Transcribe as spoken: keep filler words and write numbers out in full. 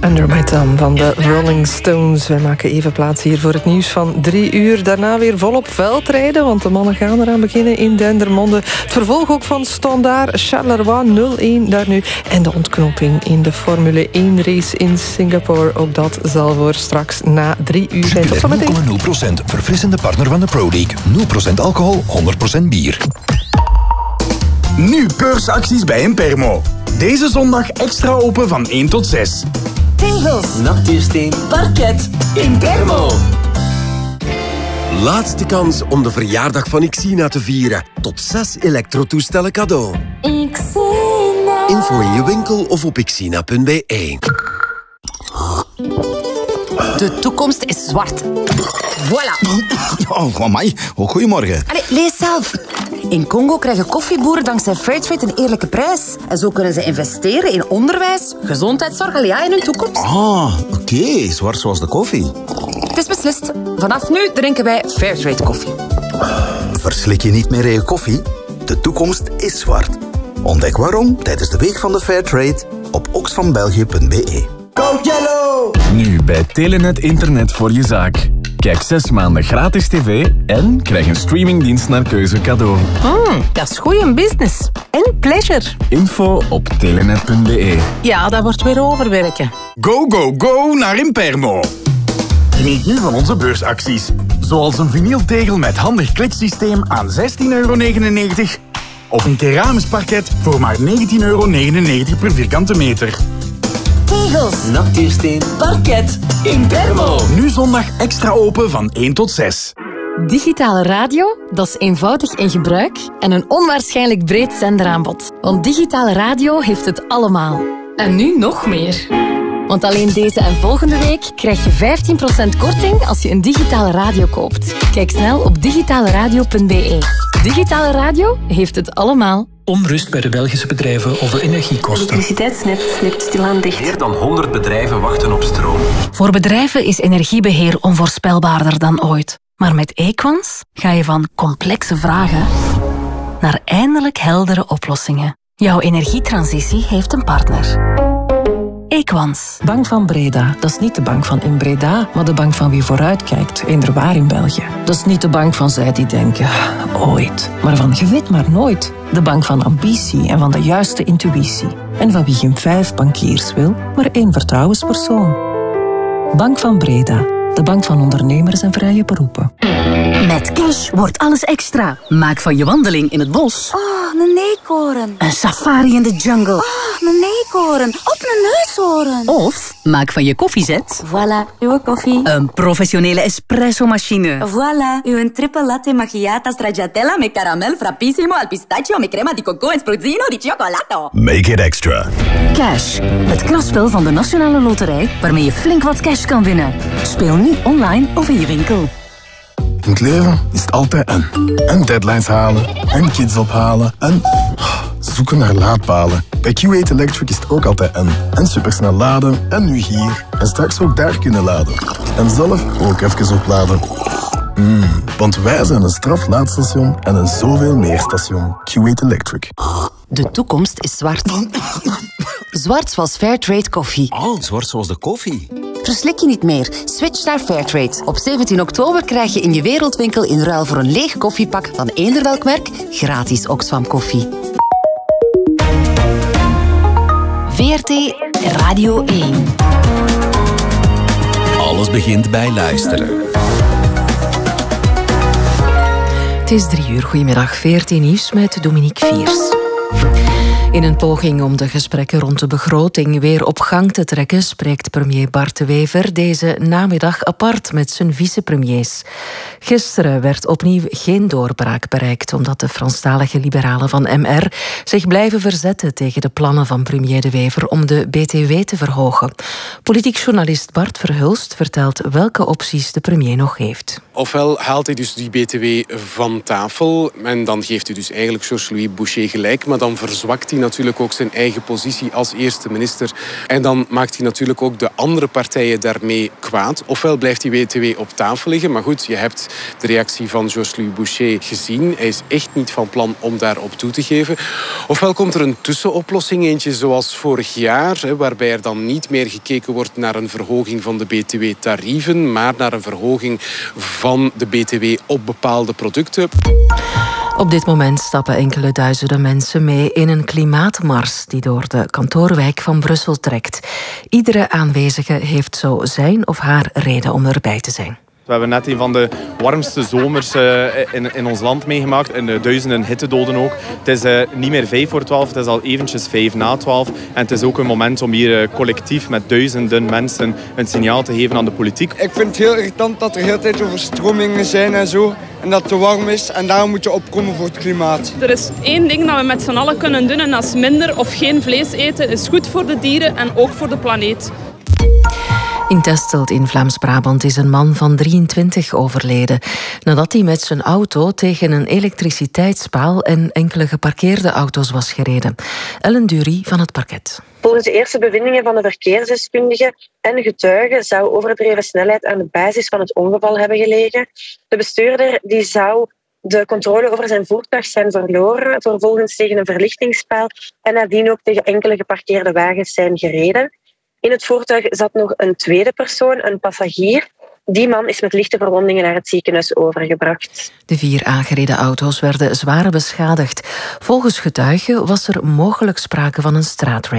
Under My Thumb van de Rolling Stones. Wij maken even plaats hier voor het nieuws van drie uur. Daarna weer volop veldrijden, want de mannen gaan eraan beginnen in Dendermonde. Het vervolg ook van Standaard Charleroi nul een daar nu. En de ontknoping in de Formule één race in Singapore. Ook dat zal voor straks na drie uur zijn. Tot zometeen. nul komma nul procent verfrissende partner van de Pro League. nul procent alcohol, honderd procent bier. Nu beursacties bij Impermo. Deze zondag extra open van één tot zes. Tegels, natuursteen, parket, Impermo. Laatste kans om de verjaardag van Xina te vieren. Tot zes elektrotoestellen cadeau. Xina. Info in je winkel of op xina punt b e. De toekomst is zwart. Voilà. Oh, amai. Oh, goedemorgen. Allee, lees zelf. In Congo krijgen koffieboeren dankzij Fairtrade een eerlijke prijs. En zo kunnen ze investeren in onderwijs, gezondheidszorg, allee, ja, in hun toekomst. Ah, oké. Okay. Zwart zoals de koffie. Het is beslist. Vanaf nu drinken wij Fairtrade koffie. Verslik je niet meer in je koffie? De toekomst is zwart. Ontdek waarom tijdens de Week van de Fairtrade op oxfambelgië punt b e. Go Jello! Nu bij Telenet Internet voor je zaak. Kijk zes maanden gratis tv en krijg een streamingdienst naar keuze cadeau. Hmm, dat is goeie business. En pleasure. Info op telenet punt b e. Ja, dat wordt weer overwerken. Go, go, go naar Impermo. Geniet nu van onze beursacties. Zoals een vinyltegel met handig kliksysteem aan zestien euro negenennegentig. Of een keramisch parket voor maar negentien euro negenennegentig per vierkante meter. Tegels, natuursteen, parket, Impermo. Nu zondag extra open van één tot zes. Digitale radio, dat is eenvoudig in gebruik en een onwaarschijnlijk breed zenderaanbod. Want digitale radio heeft het allemaal. En nu nog meer. Want alleen deze en volgende week krijg je vijftien procent korting als je een digitale radio koopt. Kijk snel op digitale radio punt b e. Digitale radio heeft het allemaal. Onrust bij de Belgische bedrijven over energiekosten. Elektriciteitsnet slipt stilaan dicht. Meer dan honderd bedrijven wachten op stroom. Voor bedrijven is energiebeheer onvoorspelbaarder dan ooit. Maar met Equans ga je van complexe vragen naar eindelijk heldere oplossingen. Jouw energietransitie heeft een partner. Equans. Bank van Breda. Dat is niet de bank van in Breda, maar de bank van wie vooruitkijkt, eender waar in België. Dat is niet de bank van zij die denken, ooit. Maar van je weet maar nooit. De bank van ambitie en van de juiste intuïtie. En van wie geen vijf bankiers wil, maar één vertrouwenspersoon. Bank van Breda. De bank van ondernemers en vrije beroepen. Met Cash wordt alles extra. Maak van je wandeling in het bos Oh, een eekhoorn. een safari in de jungle. Oh, een eekhoorn. Op een neushoorn. Of maak van je koffiezet Voilà, uw koffie. een professionele espresso-machine. Voilà, uw triple latte macchiato stracciatella met caramel frappissimo al pistachio met crema di coco en spruzzino di cioccolato. Make it extra. Cash, het krachtspel van de Nationale Loterij waarmee je flink wat cash kan winnen. Speel nu online of in je winkel. In het leven is het altijd en. En deadlines halen, en kids ophalen, en zoeken naar laadpalen. Bij Q eight Electric is het ook altijd en. En supersnel laden, en nu hier. En straks ook daar kunnen laden. En zelf ook even opladen. Mm, want wij zijn een straflaadstation en een zoveel meer station. Q eight Electric. De toekomst is zwart. Zwart zoals Fairtrade koffie. Oh, zwart zoals de koffie. Verslik je niet meer. Switch naar Fairtrade. Op zeventien oktober krijg je in je wereldwinkel in ruil voor een leeg koffiepak van eender welk merk gratis Oxfam koffie. V R T Radio één. Alles begint bij luisteren. Het is drie uur. Goedemiddag. V R T Nieuws met Dominique Viers. In een poging om de gesprekken rond de begroting weer op gang te trekken, spreekt premier Bart De Wever deze namiddag apart met zijn vicepremiers. Gisteren werd opnieuw geen doorbraak bereikt, omdat de Franstalige liberalen van M R zich blijven verzetten tegen de plannen van premier De Wever om de B T W te verhogen. Politiek journalist Bart Verhulst vertelt welke opties de premier nog heeft. Ofwel haalt hij dus die B T W van tafel en dan geeft hij dus eigenlijk Georges-Louis Boucher gelijk, maar dan verzwakt hij natuurlijk ook zijn eigen positie als eerste minister. En dan maakt hij natuurlijk ook de andere partijen daarmee kwaad. Ofwel blijft die B T W op tafel liggen, maar goed, je hebt de reactie van Georges-Louis Boucher gezien. Hij is echt niet van plan om daarop toe te geven. Ofwel komt er een tussenoplossing, eentje zoals vorig jaar, waarbij er dan niet meer gekeken wordt naar een verhoging van de B T W-tarieven, maar naar een verhoging van de B T W op bepaalde producten. Op dit moment stappen enkele duizenden mensen mee in een klimaatmars die door de kantoorwijk van Brussel trekt. Iedere aanwezige heeft zo zijn of haar reden om erbij te zijn. We hebben net een van de warmste zomers uh, in, in ons land meegemaakt. En uh, duizenden hittedoden ook. Het is uh, niet meer vijf voor twaalf, het is al eventjes vijf na twaalf. En het is ook een moment om hier uh, collectief met duizenden mensen een signaal te geven aan de politiek. Ik vind het heel irritant dat er heel tijd overstromingen zijn en zo. En dat het te warm is. En daarom moet je opkomen voor het klimaat. Er is één ding dat we met z'n allen kunnen doen. En dat is minder of geen vlees eten. Is goed voor de dieren en ook voor de planeet. In Testelt in Vlaams-Brabant is een man van drieëntwintig overleden nadat hij met zijn auto tegen een elektriciteitspaal en enkele geparkeerde auto's was gereden. Ellen Dury van het Parket. Volgens de eerste bevindingen van de verkeersdeskundige en getuigen zou overdreven snelheid aan de basis van het ongeval hebben gelegen. De bestuurder die zou de controle over zijn voertuig zijn verloren, vervolgens tegen een verlichtingspaal en nadien ook tegen enkele geparkeerde wagens zijn gereden. In het voertuig zat nog een tweede persoon, een passagier. Die man is met lichte verwondingen naar het ziekenhuis overgebracht. De vier aangereden auto's werden zwaar beschadigd. Volgens getuigen was er mogelijk sprake van een straatrace.